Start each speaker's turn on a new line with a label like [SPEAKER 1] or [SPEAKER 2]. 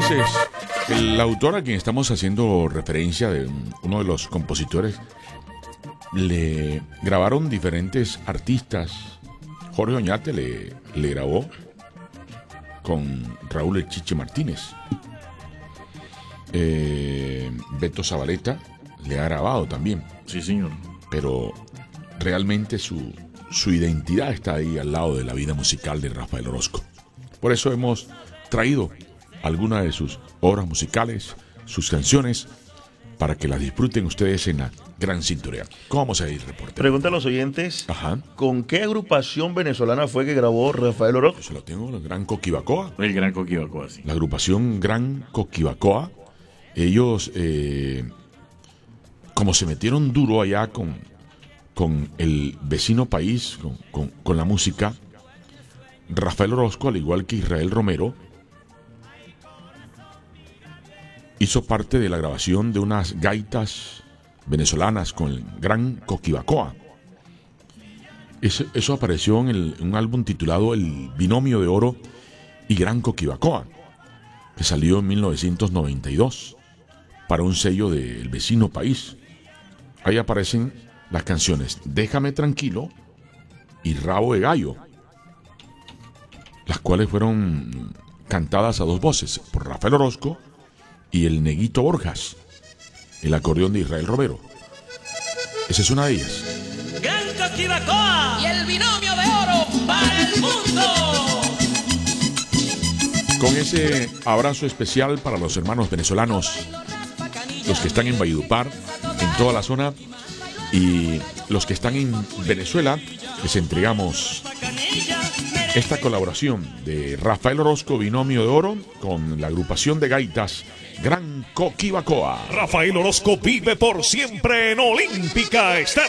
[SPEAKER 1] Entonces, el autor a quien estamos haciendo referencia, de uno de los compositores, le grabaron diferentes artistas. Jorge Oñate le grabó con Raúl El Chiche Martínez. Beto Zabaleta le ha grabado también.
[SPEAKER 2] Sí, señor.
[SPEAKER 1] Pero realmente su identidad está ahí al lado de la vida musical de Rafael Orozco. Por eso hemos traído algunas de sus obras musicales, sus canciones, para que las disfruten ustedes en la gran sintonía. ¿Cómo vamos a ir, reportero?
[SPEAKER 2] Pregunta a los oyentes.
[SPEAKER 1] Ajá.
[SPEAKER 2] ¿Con qué agrupación venezolana fue que grabó Rafael Orozco?
[SPEAKER 1] Yo se lo tengo, el Gran Coquibacoa.
[SPEAKER 2] El Gran Coquibacoa, sí.
[SPEAKER 1] La agrupación Gran Coquibacoa. Ellos, como se metieron duro allá con el vecino país, con la música, Rafael Orozco, al igual que Israel Romero, hizo parte de la grabación de unas gaitas venezolanas con el Gran Coquibacoa. Eso apareció en un álbum titulado El Binomio de Oro y Gran Coquibacoa, que salió en 1992 para un sello del vecino país. Ahí aparecen las canciones Déjame Tranquilo y Rabo de Gallo, las cuales fueron cantadas a dos voces por Rafael Orozco y el Neguito Borjas, el acordeón de Israel Romero. Esa es una de ellas.
[SPEAKER 3] Gran Coquibacoa y el Binomio de Oro para el mundo.
[SPEAKER 1] Con ese abrazo especial para los hermanos venezolanos, los que están en Valledupar, en toda la zona, y los que están en Venezuela, les entregamos esta colaboración de Rafael Orozco, Binomio de Oro, con la agrupación de gaitas Gran Coquibacoa.
[SPEAKER 4] Rafael Orozco vive por siempre en Olímpica Estéreo.